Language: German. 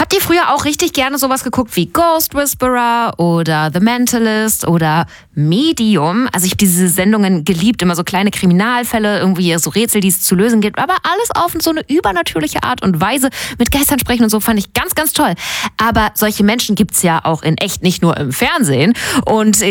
Habt ihr früher auch richtig gerne sowas geguckt wie Ghost Whisperer oder The Mentalist oder Medium? Also ich habe diese Sendungen geliebt, immer so kleine Kriminalfälle, irgendwie so Rätsel, die es zu lösen gibt, aber alles auf so eine übernatürliche Art und Weise, mit Geistern sprechen und so, fand ich ganz, ganz toll. Aber solche Menschen gibt's ja auch in echt, nicht nur im Fernsehen. Und